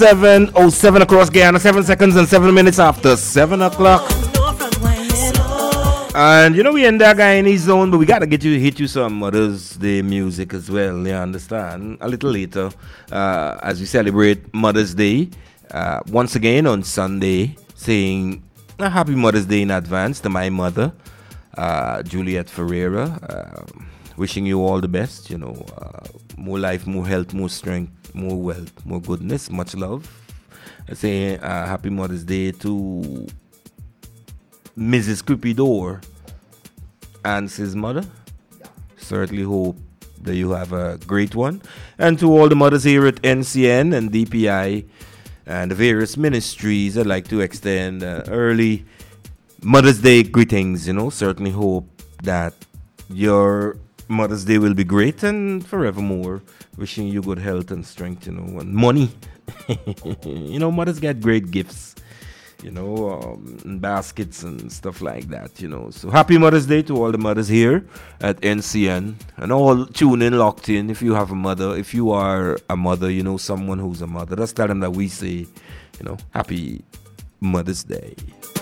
7:07 across Guyana, 7 seconds and 7 minutes after 7 o'clock. And you know we in that Guyanese zone, but we gotta hit you some Mother's Day music as well. You understand? A little later, as we celebrate Mother's Day once again on Sunday, saying a happy Mother's Day in advance to my mother, Juliet Ferreira. Wishing you all the best. You know, more life, more health, more strength, more wealth, more goodness. Much love. I say happy Mother's Day to Mrs. Cupidor and his mother. Certainly hope that you have a great one. And to all the mothers here at NCN and DPI and the various ministries, I'd like to extend early Mother's Day greetings. You know, certainly hope that your Mother's Day will be great and forevermore. Wishing you good health and strength, you know, and money. You know, mothers get great gifts, you know, baskets and stuff like that, you know. So happy Mother's Day to all the mothers here at NCN and all tune in, locked in. If you have a mother, if you are a mother, you know, someone who's a mother, just tell them that we say, you know, happy Mother's Day.